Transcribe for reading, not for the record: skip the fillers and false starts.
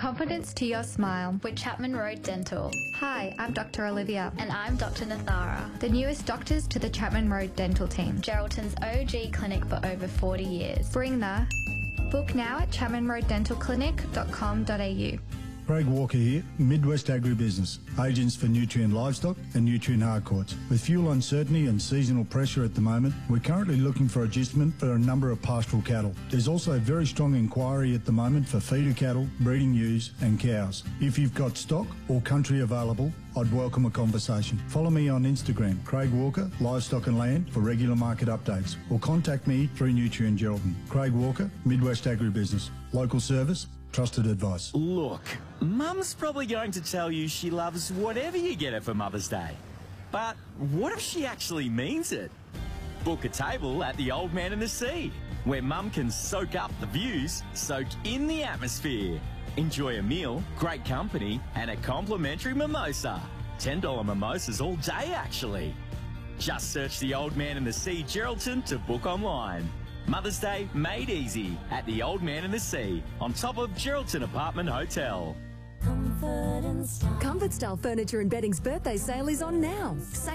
confidence to your smile with Chapman Road Dental. Hi, I'm Dr. Olivia. And I'm Dr. Nathara, the newest doctors to the Chapman Road Dental team. Geraldton's OG clinic for over 40 years. Bring the book now at chapmanroaddentalclinic.com.au. Craig Walker here, Midwest Agribusiness, agents for Nutrien Livestock and Nutrien Harcourts. With fuel uncertainty and seasonal pressure at the moment, we're currently looking for adjustment for a number of pastoral cattle. There's also a very strong inquiry at the moment for feeder cattle, breeding ewes and cows. If you've got stock or country available, I'd welcome a conversation. Follow me on Instagram, Craig Walker, Livestock and Land, for regular market updates, or contact me through Nutrien Geraldton. Craig Walker, Midwest Agribusiness. Local service, trusted advice. Look, Mum's probably going to tell you she loves whatever you get her for Mother's Day. But what if she actually means it? Book a table at the Old Man and the Sea, where Mum can soak up the views, soak in the atmosphere. Enjoy a meal, great company, and a complimentary mimosa. $10 mimosas all day, actually. Just search the Old Man and the Sea Geraldton to book online. Mother's Day made easy at the Old Man and the Sea, on top of Geraldton Apartment Hotel. Comfort Style Furniture and Bedding's birthday sale is on now.